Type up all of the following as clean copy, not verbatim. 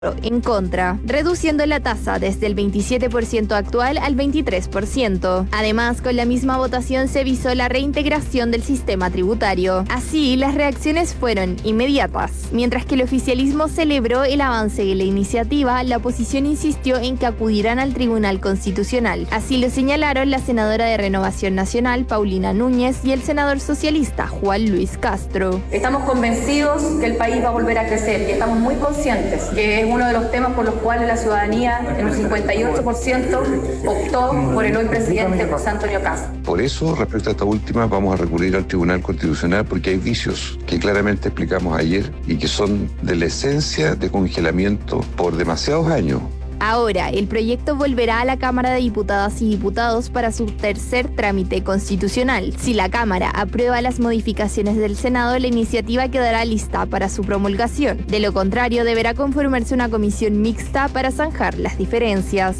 en contra, reduciendo la tasa desde el 27% actual al 23%. Además, con la misma votación se visó la reintegración del sistema tributario. Así, las reacciones fueron inmediatas. Mientras que el oficialismo celebró el avance de la iniciativa, la oposición insistió en que acudirán al Tribunal Constitucional. Así lo señalaron la senadora de Renovación Nacional, Paulina Núñez, y el senador socialista, Juan Luis Castro. Estamos convencidos que el país va a volver a crecer y estamos muy conscientes que es uno de los temas por los cuales la ciudadanía, en un 58%, optó por el hoy presidente José Antonio Kast. Por eso, respecto a esta última, vamos a recurrir al Tribunal Constitucional porque hay vicios que claramente explicamos ayer y que son de la esencia de congelamiento por demasiados años. Ahora, el proyecto volverá a la Cámara de Diputadas y Diputados para su tercer trámite constitucional. Si la Cámara aprueba las modificaciones del Senado, la iniciativa quedará lista para su promulgación. De lo contrario, deberá conformarse una comisión mixta para zanjar las diferencias.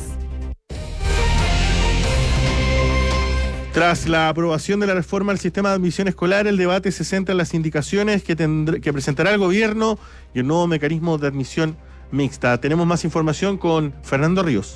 Tras la aprobación de la reforma al sistema de admisión escolar, el debate se centra en las indicaciones que presentará el gobierno y el nuevo mecanismo de admisión mixta. Tenemos más información con Fernando Ríos.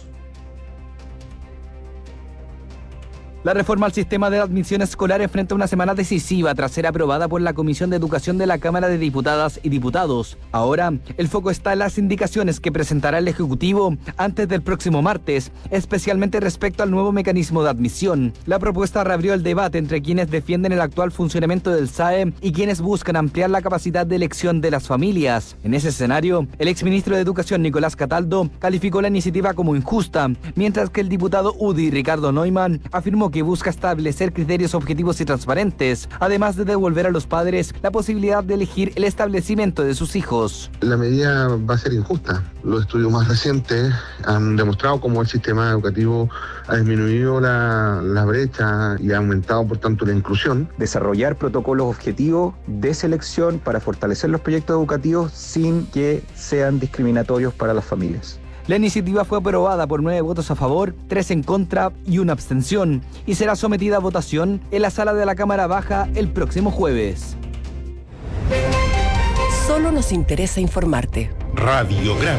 La reforma al sistema de admisión escolar enfrenta una semana decisiva tras ser aprobada por la Comisión de Educación de la Cámara de Diputadas y Diputados. Ahora, el foco está en las indicaciones que presentará el Ejecutivo antes del próximo martes, especialmente respecto al nuevo mecanismo de admisión. La propuesta reabrió el debate entre quienes defienden el actual funcionamiento del SAE y quienes buscan ampliar la capacidad de elección de las familias. En ese escenario, el exministro de Educación, Nicolás Cataldo, calificó la iniciativa como injusta, mientras que el diputado UDI, Ricardo Neumann, afirmó que busca establecer criterios objetivos y transparentes, además de devolver a los padres la posibilidad de elegir el establecimiento de sus hijos. La medida va a ser injusta. Los estudios más recientes han demostrado cómo el sistema educativo ha disminuido la brecha y ha aumentado, por tanto, la inclusión. Desarrollar protocolos objetivos de selección para fortalecer los proyectos educativos sin que sean discriminatorios para las familias. La iniciativa fue aprobada por 9 votos a favor, 3 en contra y 1 abstención, y será sometida a votación en la sala de la Cámara Baja el próximo jueves. Solo nos interesa informarte. Radiograma.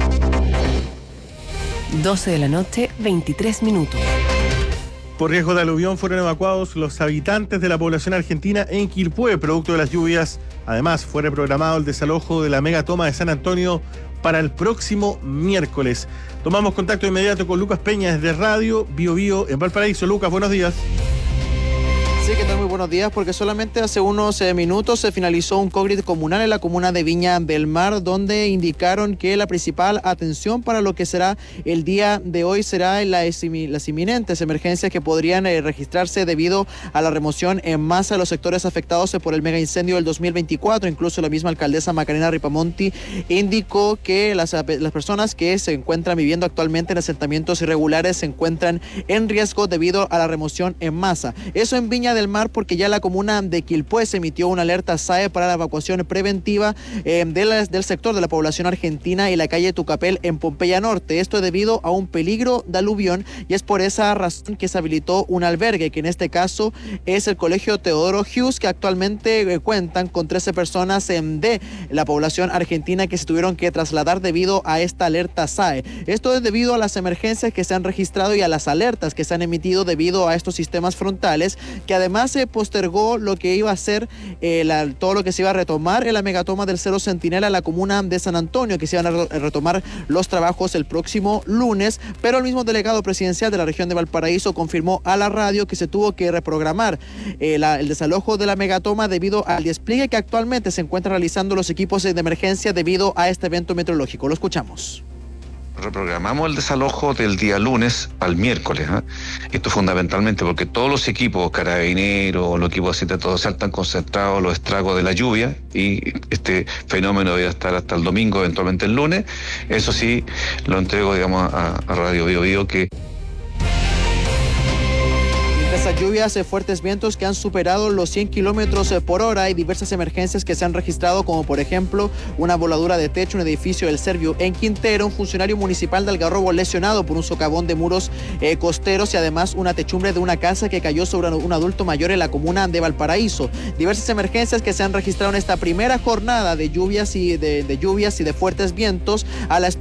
12 de la noche, 23 minutos. Por riesgo de aluvión fueron evacuados los habitantes de la población argentina en Quilpué, producto de las lluvias. Además, fue reprogramado el desalojo de la megatoma de San Antonio para el próximo miércoles. Tomamos contacto inmediato con Lucas Peña desde Radio Bio Bio en Valparaíso. Lucas, buenos días. Sí, ¿qué tal? Muy buenos días, porque solamente hace unos minutos se finalizó un COGRIT comunal en la comuna de Viña del Mar, donde indicaron que la principal atención para lo que será el día de hoy será las inminentes emergencias que podrían registrarse debido a la remoción en masa de los sectores afectados por el mega incendio del 2024. Incluso la misma alcaldesa Macarena Ripamonti indicó que las personas que se encuentran viviendo actualmente en asentamientos irregulares se encuentran en riesgo debido a la remoción en masa. Eso en Viña del Mar, porque ya la comuna de Quilpué se emitió una alerta SAE para la evacuación preventiva del sector de la población argentina y la calle Tucapel en Pompeya Norte. Esto debido a un peligro de aluvión, y es por esa razón que se habilitó un albergue, que en este caso es el Colegio Teodoro Hughes, que actualmente cuentan con 13 personas de la población argentina que se tuvieron que trasladar debido a esta alerta SAE. Esto es debido a las emergencias que se han registrado y a las alertas que se han emitido debido a estos sistemas frontales, que además se postergó lo que iba a ser todo lo que se iba a retomar en la megatoma del Cerro Centinela en la comuna de San Antonio, que se iban a retomar los trabajos el próximo lunes, pero el mismo delegado presidencial de la región de Valparaíso confirmó a la radio que se tuvo que reprogramar el desalojo de la megatoma debido al despliegue que actualmente se encuentran realizando los equipos de emergencia debido a este evento meteorológico. Lo escuchamos. Reprogramamos el desalojo del día lunes al miércoles. Esto fundamentalmente porque todos los equipos, carabineros, los equipos de todos están concentrados los estragos de la lluvia, y este fenómeno debe estar hasta el domingo, eventualmente el lunes. Eso sí, lo entrego, digamos, a Radio Bio Bio, que... Las lluvias, fuertes vientos que han superado los 100 kilómetros por hora y diversas emergencias que se han registrado, como por ejemplo una voladura de techo en un edificio del Servio en Quintero, un funcionario municipal de Algarrobo lesionado por un socavón de muros costeros y además una techumbre de una casa que cayó sobre un adulto mayor en la comuna de Valparaíso. Diversas emergencias que se han registrado en esta primera jornada de lluvias y de fuertes vientos a la